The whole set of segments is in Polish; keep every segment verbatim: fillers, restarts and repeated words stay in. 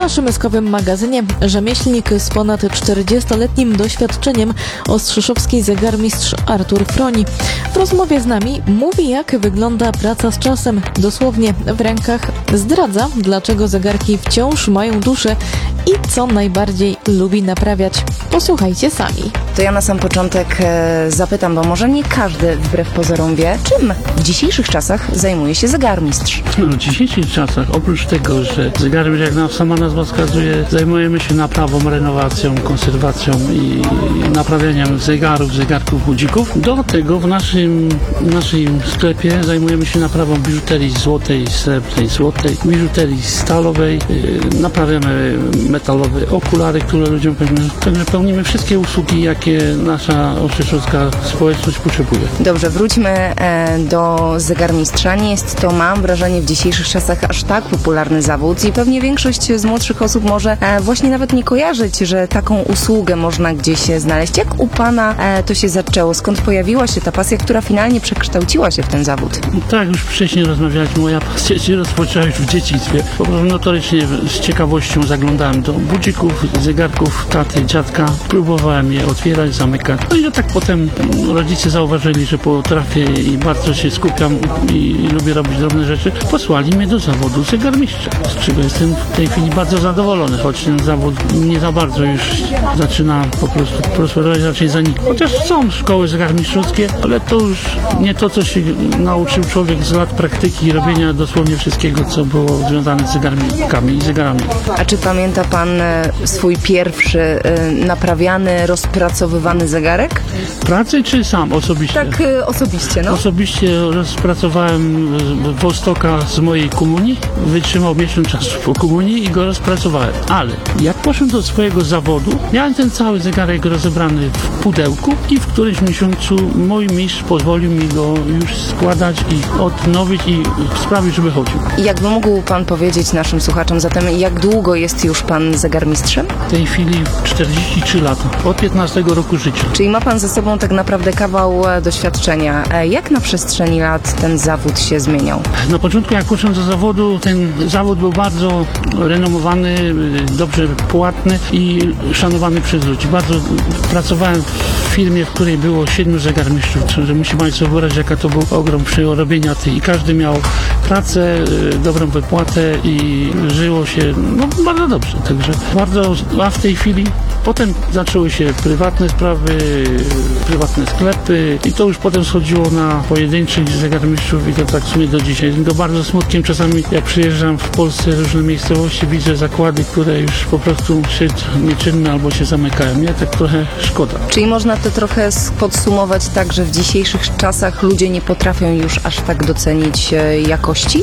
naszym skowym magazynie rzemieślnik z ponad czterdziestoletnim doświadczeniem, ostrzeszowski zegarmistrz Artur Froni. W rozmowie z nami mówi, jak wygląda praca z czasem, dosłownie w rękach. Zdradza, dlaczego zegarki wciąż mają duszę i co najbardziej lubi naprawiać. Posłuchajcie sami. To ja na sam początek e, zapytam, bo może nie każdy wbrew pozorom wie, czym w dzisiejszych czasach zajmuje się zegarmistrz. No, w dzisiejszych czasach, oprócz tego, że zegarem, jak nam sama nazwa wskazuje, zajmujemy się naprawą, renowacją, konserwacją i naprawianiem zegarów, zegarków, budzików. Do tego w naszym, w naszym sklepie zajmujemy się naprawą biżuterii złotej, srebrnej, złotej, biżuterii stalowej, yy, naprawiamy metalowe okulary, które ludziom pełnimy. Także pełnimy wszystkie usługi, jakie nasza ostrzeszowska społeczność potrzebuje. Dobrze, wróćmy e, do zegarmistrza. Nie jest to, mam wrażenie, w dzisiejszych czasach aż tak popularny zawód i pewnie większość z młodszych osób może e, właśnie nawet nie kojarzyć, że taką usługę można gdzieś znaleźć. Jak u Pana e, to się zaczęło? Skąd pojawiła się ta pasja, która finalnie przekształciła się w ten zawód? Tak, już wcześniej rozmawialiśmy, moja pasja się rozpoczęła już w dzieciństwie. Po prostu notorycznie z ciekawością zaglądałem do budzików, zegarków taty, dziadka. Próbowałem je otwierać, zamykać. No i tak potem rodzice zauważyli, że potrafię i bardzo się skupiam i lubię robić drobne rzeczy. Posłali mnie do zawodu zegarmistrza, z czego jestem w tej chwili bardzo zadowolony, choć ten zawód nie za bardzo już zaczyna po prostu prosperować, raczej zanika. Chociaż są szkoły zegarmistrzowskie, ale to już nie to, co się nauczył człowiek z lat praktyki i robienia dosłownie wszystkiego, co było związane z zegarkami i zegarami. A czy pamięta Pan swój pierwszy y, naprawiany, rozpracowywany zegarek? Pracy czy sam osobiście? Tak y, osobiście, no. Osobiście rozpracowałem Wostoka z mojej komunii. Wytrzymał miesiąc czasu po komunii i go rozpracowałem. Ale jak poszedłem do swojego zawodu, miałem ten cały zegarek rozebrany w pudełku i w którymś miesiącu mój mistrz pozwolił mi go już składać i odnowić i sprawić, żeby chodził. I jakby mógł Pan powiedzieć naszym słuchaczom zatem, jak długo jest już Pan zegarmistrzem? W tej chwili czterdzieści trzy lata, od piętnastego roku życia. Czyli ma Pan ze sobą tak naprawdę kawał doświadczenia. Jak na przestrzeni lat ten zawód się zmieniał? Na początku, jak poszedłem do zawodu, ten zawód był bardzo renomowany, dobrze płatny i szanowany przez ludzi. Bardzo pracowałem w firmie, w której było siedmiu zegarmistrzów, że musi Państwo wyobrazić, jaka to był ogrom robienia tych i każdy miał pracę, dobrą wypłatę i żyło się no, bardzo dobrze. Także bardzo, a w tej chwili potem zaczęły się prywatne sprawy, prywatne sklepy i to już potem schodziło na pojedynczych zegarmistrzów i to tak w sumie do dzisiaj. Tylko bardzo smutkiem czasami, jak przyjeżdżam w Polsce różne miejscowości, widzę zakłady, które już po prostu się nieczynne albo się zamykają. Nie? Tak trochę szkoda. Czyli można to trochę podsumować tak, że w dzisiejszych czasach ludzie nie potrafią już aż tak docenić jakości?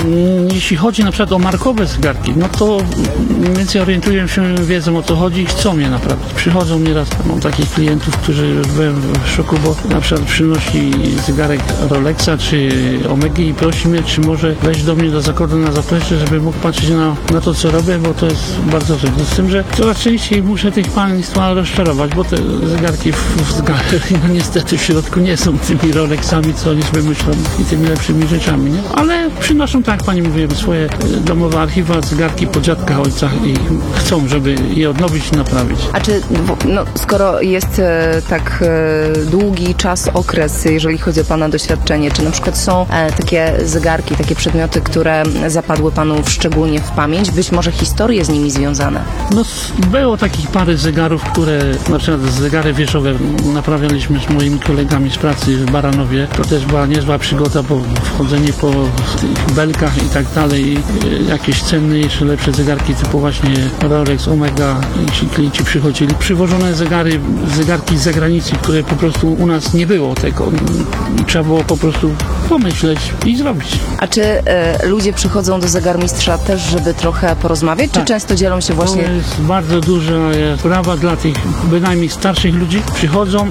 Jeśli chodzi na przykład o markowe zegarki, no to mniej więcej orientują się, wiedzą o co chodzi i chcą je naprawdę. Przychodzą nieraz, mam takich klientów, którzy byłem w szoku, bo na przykład przynosi zegarek Rolexa czy Omegi i prosi mnie, czy może wejść do mnie do zakładu na zaplecze, żeby mógł patrzeć na, na to, co robię, bo to jest bardzo ważne. Z tym, że coraz częściej muszę tych państwa rozczarować, bo te zegarki w, w galerii, no niestety w środku nie są tymi Rolexami, co oni sobie myślą i tymi lepszymi rzeczami, nie? Ale przynoszą, tak jak pani mówiłem, swoje domowe archiwa, zegarki po dziadkach, ojcach i chcą, żeby je odnowić i naprawić. A czy, no, skoro jest e, tak e, długi czas, okres, jeżeli chodzi o Pana doświadczenie, czy na przykład są e, takie zegarki, takie przedmioty, które zapadły Panu szczególnie w pamięć, być może historie z nimi związane? No, było takich parę zegarów, które, na przykład zegary wieszowe naprawialiśmy z moimi kolegami z pracy w Baranowie. To też była niezła przygoda, bo wchodzenie po tych belkach i tak dalej, i jakieś cenne, jeszcze lepsze zegarki typu właśnie Rolex, Omega i ci klienci przychodzili. Przywożone zegary, zegarki z zagranicy, które po prostu u nas nie było tego. Trzeba było po prostu pomyśleć i zrobić. A czy e, ludzie przychodzą do zegarmistrza też, żeby trochę porozmawiać, tak. Czy często dzielą się właśnie... To jest bardzo duża sprawa dla tych bynajmniej starszych ludzi. Przychodzą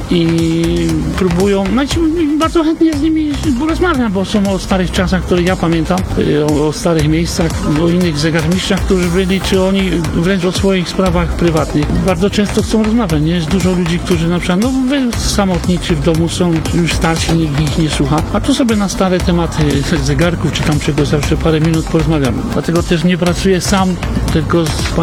i próbują, no i bardzo chętnie z nimi porozmawiam, bo są o starych czasach, które ja pamiętam, o, o starych miejscach, o innych zegarmistrzach, którzy byli, czy oni wręcz o swoich sprawach prywatnych. Bardzo często chcą rozmawiać, nie? Jest dużo ludzi, którzy na przykład, no wy samotniczy w domu są już starsi, nikt ich nie słucha, a tu sobie na stare tematy zegarków, czy tam czegoś zawsze parę minut porozmawiamy. Dlatego też nie pracuję sam, tylko z